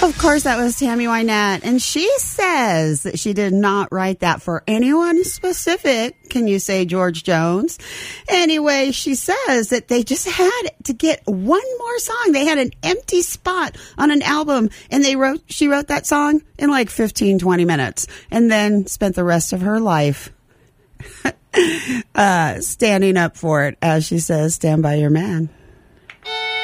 Of course, that was Tammy Wynette, and she says that she did not write that for anyone specific. Can you say George Jones? Anyway, she says that they just had to get one more song. They had an empty spot on an album, and she wrote that song in like 15, 20 minutes, and then spent the rest of her life standing up for it, as she says, stand by your man.